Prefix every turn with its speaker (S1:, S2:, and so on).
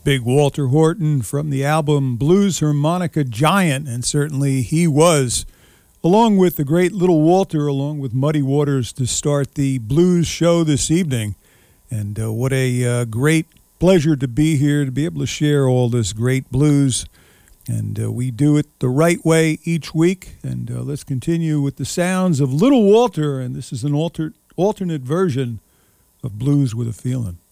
S1: Big Walter Horton from the album Blues Harmonica Giant, and certainly he was, along with the great Little Walter, along with Muddy Waters, to start the blues show this evening. And what a great pleasure to be here, to be able to share all this great blues. And we do it the right way each week. And let's continue with the sounds of Little Walter, and this is an alternate version of Blues with a Feeling.